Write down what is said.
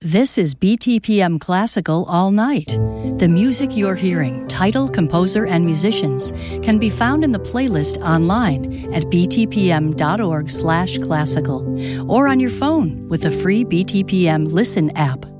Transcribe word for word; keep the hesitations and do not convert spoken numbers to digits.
This is B T P M Classical All Night. The music you're hearing, title, composer, and musicians, can be found in the playlist online at btpm.org slash classical or on your phone with the free B T P M Listen app.